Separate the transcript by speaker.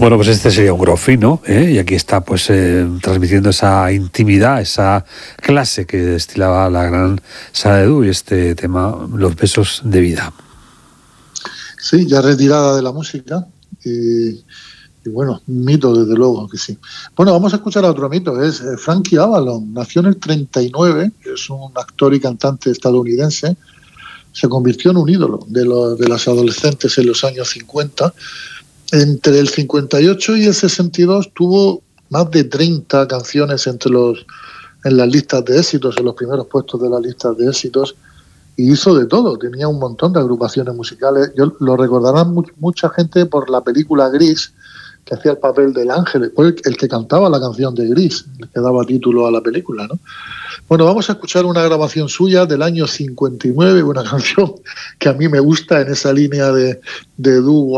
Speaker 1: Bueno, pues este sería un grofino, y aquí está pues transmitiendo esa intimidad, esa clase que destilaba la gran Sade y este tema, Los besos de vida.
Speaker 2: Sí, ya retirada de la música y bueno, un mito desde luego que sí. Bueno, vamos a escuchar a otro mito, es Frankie Avalon, nació en el 39, es un actor y cantante estadounidense, se convirtió en un ídolo de las adolescentes en los años 50. Entre el 58 y el 62 tuvo más de 30 canciones en las listas de éxitos, en los primeros puestos de las listas de éxitos, y hizo de todo, tenía un montón de agrupaciones musicales. Yo lo recordarán mucha gente por la película Gris, que hacía el papel del ángel, el que cantaba la canción de Gris, el que daba título a la película, ¿no? Bueno, vamos a escuchar una grabación suya del año 59, una canción que a mí me gusta en esa línea de doo